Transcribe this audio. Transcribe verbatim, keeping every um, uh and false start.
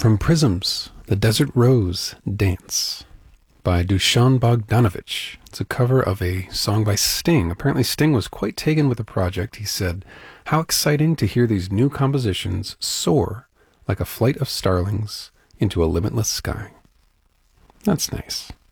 From Prisms, The Desert Rose Dance by Dusan Bogdanovich. It's a cover of a song by Sting. Apparently Sting was quite taken with the project. He said, "How exciting to hear these new compositions soar like a flight of starlings into a limitless sky." That's nice.